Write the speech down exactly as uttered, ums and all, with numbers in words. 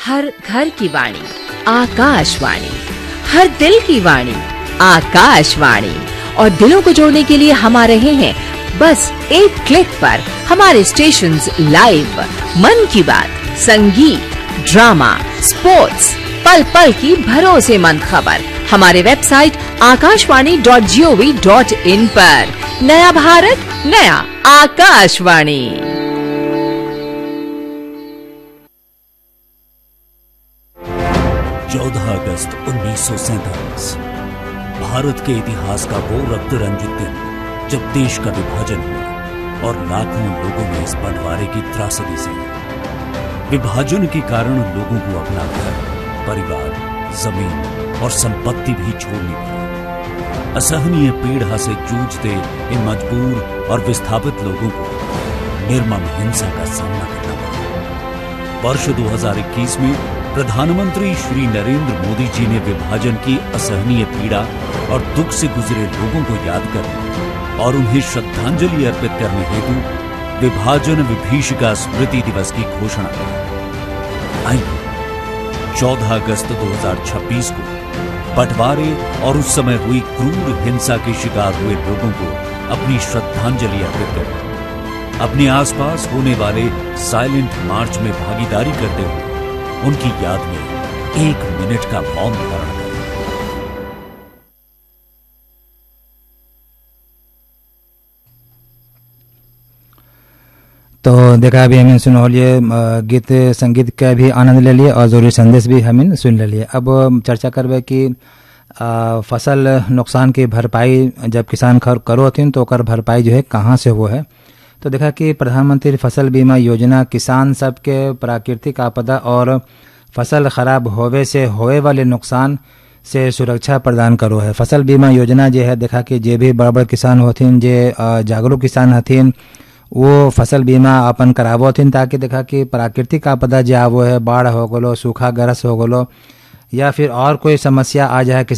हर घर की वाणी आकाशवाणी, हर दिल की वाणी आकाशवाणी। और दिलों को जोड़ने के लिए हम आ रहे हैं बस एक क्लिक पर हमारे स्टेशंस लाइव। मन की बात, संगीत, ड्रामा, स्पोर्ट्स, पल पल की भरोसेमंद खबर हमारे website Akashvani dot G O V dot in पर। नया भारत, नया आकाशवाणी। चौदह अगस्त उन्नीस सौ सैंतालीस भारत के इतिहास का वो रक्त रंजित दिन जब देश का विभाजन हुआ और लाखों लोगों ने इस बंटवारे की त्रासदी सही। विभाजन के कारण लोगों को अपना घर, परिवार, जमीन और संपत्ति भी छोड़नी पड़ी। असहनीय पीड़ा से जूझते इन मजबूर और विस्थापित लोगों को निर्मम हिंसा का सामना करना पड़ा। वर्ष दो हज़ार इक्कीस में प्रधानमंत्री श्री नरेंद्र मोदी जी ने विभाजन की असहनीय पीड़ा और दुख से गुजरे लोगों को याद करने और उन्हें श्रद्धांजलि अर्पित करने हेतु विभाजन विभीषिका स्मृति दिवस की घोषणा की। आइए चौदह अगस्त दो हज़ार छब्बीस को बंटवारे और उस समय हुई क्रूर हिंसा के शिकार हुए लोगों को अपनी श्रद्धांजलि अर्पित करें। अपने आसपास होने वाले साइलेंट मार्च में भागीदारी करते हुए उनकी याद में एक मिनट का मौन धारण करें। तो देखा अभी हमें सुन लिए गीत संगीत का भी आनंद ले लिए और जरूरी संदेश भी हमें सुन ले लिए। अब चर्चा करवे कि आ, फसल नुकसान की भरपाई जब किसान खर करो होती तो ओकर भरपाई जो है कहाँ से वो है। तो देखा कि प्रधानमंत्री फसल बीमा योजना किसान सब के प्राकृतिक आपदा और फसल खराब होवे से होए वाले नुकसान से सुरक्षा प्रदान करो है। फसल बीमा योजना जो है देखा कि जे भी बड़ बड़ किसान होथिन, जे जागरूक किसान हथिन, वो फसल बीमा अपन करावो हथिन ताकि देखा कि प्राकृतिक आपदा जो आवो है, बाढ़ हो गलो, सूखा ग्रस्त हो गलो या फिर और कोई समस्या आ जाए